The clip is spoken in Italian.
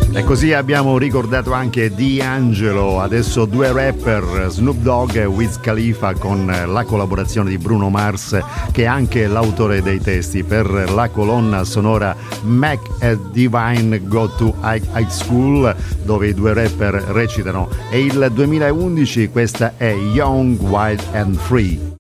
E così abbiamo ricordato anche D'Angelo, adesso due rapper, Snoop Dogg e Wiz Khalifa, con la collaborazione di Bruno Mars, che è anche l'autore dei testi per la colonna sonora Mac e Divine Go to High School, dove i due rapper recitano. È il 2011, questa è Young, Wild and Free.